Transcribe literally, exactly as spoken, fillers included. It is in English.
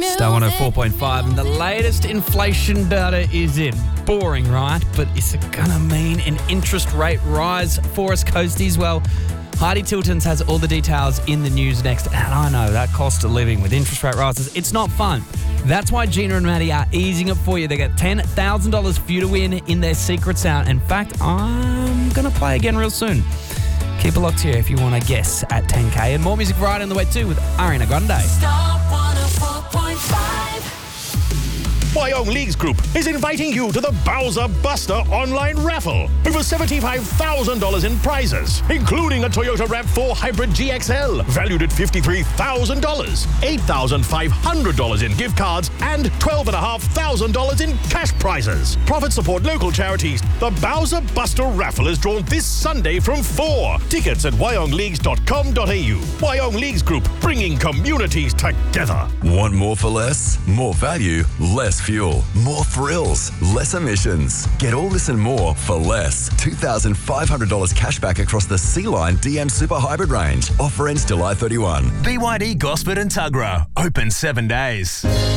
Star one oh four point five, and the latest inflation data is in. Boring, right? But is it going to mean an interest rate rise for us coasties? Well, Heidi Tiltons has all the details in the news next. And I know that cost of living with interest rate rises, it's not fun. That's why Gina and Maddie are easing it for you. They get ten thousand dollars for you to win in their secret sound. In fact, I'm going to play again real soon. Keep it locked here if you want to guess at ten K. And more music right on the way too with Ariana Grande. Star one oh four point five. Wyong Leagues Group is inviting you to the Bowser Buster online raffle. Over seventy-five thousand dollars in prizes, including a Toyota RAV four Hybrid G X L, valued at fifty-three thousand dollars, eight thousand five hundred dollars in gift cards, and twelve thousand five hundred dollars in cash prizes. Profits support local charities. The Bowser Buster raffle is drawn this Sunday from four. Tickets at wyong leagues dot com dot a u. Wyong Leagues Group, bringing communities together. Want more for less? More value, less fuel. More thrills, less emissions. Get all this and more for less. two thousand five hundred dollars cash back across the C-Line D M Super Hybrid range. Offer ends July thirty-first. B Y D Gosford and Tuggerah. Open seven days.